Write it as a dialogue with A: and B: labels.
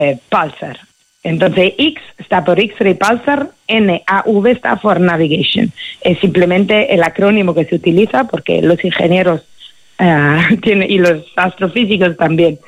A: pulsar. Entonces X está por X-ray pulsar, NAV está por navigation. Es simplemente el acrónimo que se utiliza porque los ingenieros y los astrofísicos también